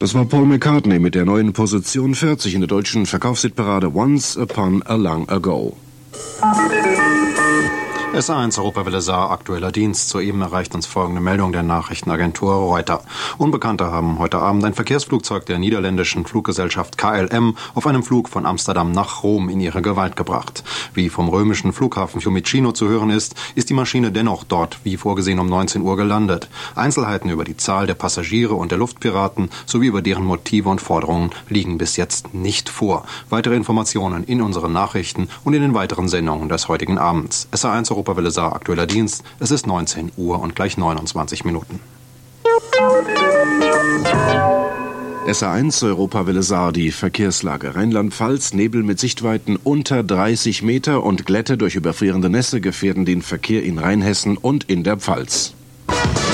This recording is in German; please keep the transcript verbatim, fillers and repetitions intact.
Das war Paul McCartney mit der neuen Position vierzig in der deutschen Verkaufshitparade Once Upon a Long Ago. S A eins Europawelle Saar, aktueller Dienst. Soeben erreicht uns folgende Meldung der Nachrichtenagentur Reuters. Unbekannte haben heute Abend ein Verkehrsflugzeug der niederländischen Fluggesellschaft K L M auf einem Flug von Amsterdam nach Rom in ihre Gewalt gebracht. Wie vom römischen Flughafen Fiumicino zu hören ist, ist die Maschine dennoch dort, wie vorgesehen, um neunzehn Uhr gelandet. Einzelheiten über die Zahl der Passagiere und der Luftpiraten sowie über deren Motive und Forderungen liegen bis jetzt nicht vor. Weitere Informationen in unseren Nachrichten und in den weiteren Sendungen des heutigen Abends. S A eins Europawelle Saar, aktueller Dienst. Es ist neunzehn Uhr und gleich neunundzwanzig Minuten. S A eins Europawelle Saar, die Verkehrslage. Rheinland-Pfalz, Nebel mit Sichtweiten unter dreißig Meter und Glätte durch überfrierende Nässe gefährden den Verkehr in Rheinhessen und in der Pfalz.